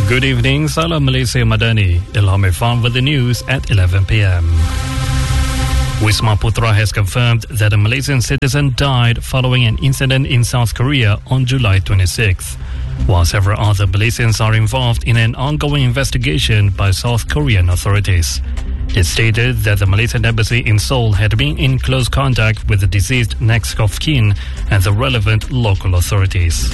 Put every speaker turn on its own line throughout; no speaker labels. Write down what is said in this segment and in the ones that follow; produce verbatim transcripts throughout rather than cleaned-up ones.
Good evening, Salam Malaysia Madani. Ilham Irfan with the news at eleven p m. Wisma Putra has confirmed that a Malaysian citizen died following an incident in South Korea on July twenty-sixth, while several other Malaysians are involved in an ongoing investigation by South Korean authorities. It stated that the Malaysian embassy in Seoul had been in close contact with the deceased next of kin and the relevant local authorities.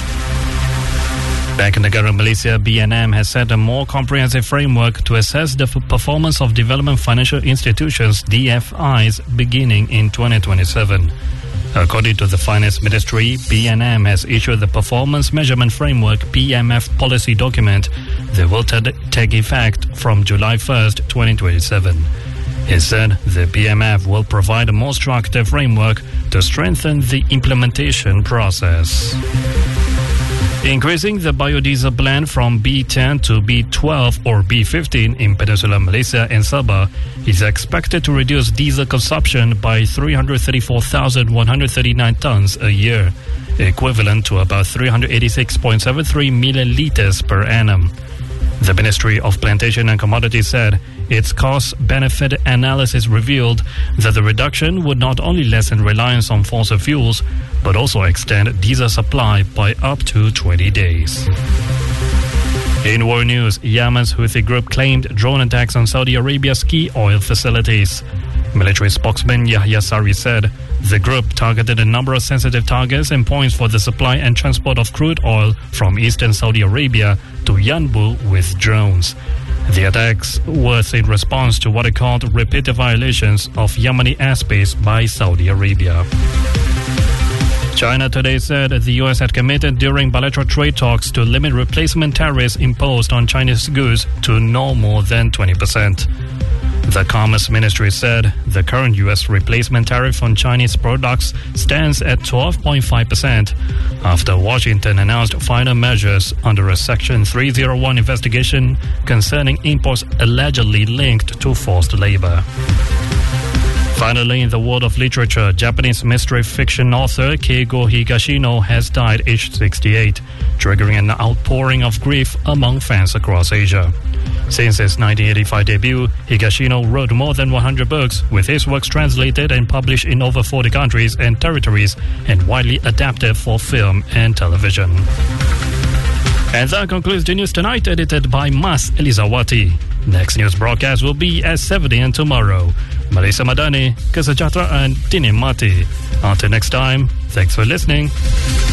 Bank Negara Malaysia B N M has set a more comprehensive framework to assess the f- performance of development financial institutions D F Is beginning in twenty twenty-seven. According to the Finance Ministry, B N M has issued the Performance Measurement Framework P M F policy document that will t- take effect from July first, twenty twenty-seven. He said the P M F will provide a more structured framework to strengthen the implementation process. Increasing the biodiesel blend from B ten to B twelve or B fifteen in Peninsular Malaysia and Sabah is expected to reduce diesel consumption by three hundred thirty-four thousand one hundred thirty-nine tonnes a year, equivalent to about three hundred eighty-six point seven three million litres per annum. The Ministry of Plantation and Commodities said its cost-benefit analysis revealed that the reduction would not only lessen reliance on fossil fuels, but also extend diesel supply by up to twenty days. In war news, Yemen's Houthi group claimed drone attacks on Saudi Arabia's key oil facilities. Military spokesman Yahya Sari said the group targeted a number of sensitive targets and points for the supply and transport of crude oil from eastern Saudi Arabia to Yanbu with drones. The attacks were in response to what it called repeated violations of Yemeni airspace by Saudi Arabia. China today said the U S had committed during bilateral trade talks to limit replacement tariffs imposed on Chinese goods to no more than twenty percent. The Commerce Ministry said the current U S replacement tariff on Chinese products stands at twelve point five percent after Washington announced final measures under a Section three oh one investigation concerning imports allegedly linked to forced labor. Finally, in the world of literature, Japanese mystery fiction author Keigo Higashino has died aged sixty-eight, triggering an outpouring of grief among fans across Asia. Since his nineteen eighty-five debut, Higashino wrote more than one hundred books, with his works translated and published in over forty countries and territories and widely adapted for film and television. And that concludes the news tonight, edited by Mas Elizawati. Next news broadcast will be at seven a m tomorrow. Malaysia Madani, kesejahteraan dinikmati. Until next time, thanks for listening.